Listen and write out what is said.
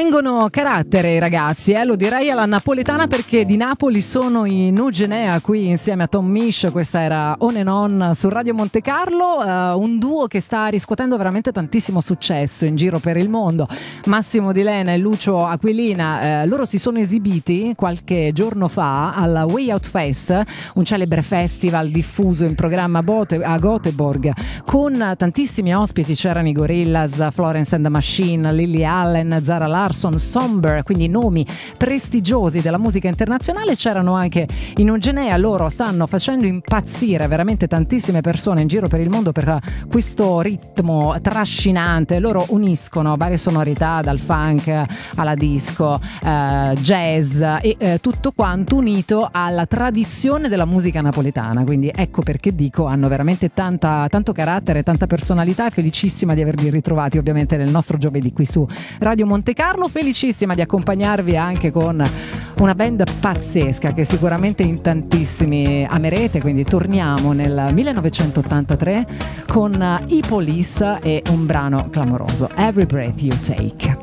Tengono carattere i ragazzi, lo direi alla napoletana, perché di Napoli sono i Nugenea qui insieme a Tom Misch. Questa era On and On su Radio Monte Carlo, un duo che sta riscuotendo veramente tantissimo successo in giro per il mondo. Massimo Di Lena e Lucio Aquilina, loro si sono esibiti qualche giorno fa alla Way Out Fest, un celebre festival diffuso in programma a Göteborg con tantissimi ospiti. C'erano i Gorillaz, Florence and the Machine, Lily Allen, Zara Larsson, Somber, quindi nomi prestigiosi della musica internazionale. C'erano anche in Nugenea. Loro stanno facendo impazzire veramente tantissime persone in giro per il mondo per questo ritmo trascinante. Loro uniscono varie sonorità, dal funk alla disco, jazz e tutto quanto unito alla tradizione della musica napoletana. Quindi ecco perché dico, hanno veramente tanto carattere, tanta personalità, e felicissima di averli ritrovati ovviamente nel nostro giovedì qui su Radio Monte Carlo. Felicissima di accompagnarvi anche con una band pazzesca che sicuramente in tantissimi amerete. Quindi torniamo nel 1983 con i Police e un brano clamoroso, Every Breath You Take.